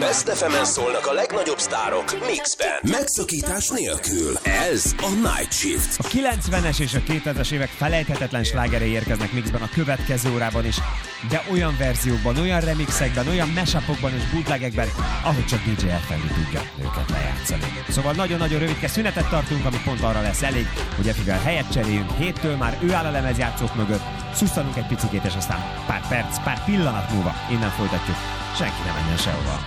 Best FM-en szólnak a legnagyobb sztárok mixben. Megszakítás nélkül. Ez a Night Shift. A 90-es és a 2000-es évek felejthetetlen slágerei érkeznek mixben a következő órában is, de olyan verziókban, olyan remixekben, olyan mashupokban és bootlegekben, ahogy csak DJ Elfelű tudja őket lejátszani. Szóval nagyon-nagyon rövidke szünetet tartunk, ami pont arra lesz elég, hogy Efivel helyet cseréljünk. Héttől már ő áll a lemezjátszók mögött, szusszanunk egy picikét, és aztán pár perc, pár pillanat múlva innen folytatjuk. Senki ne menjen sehova.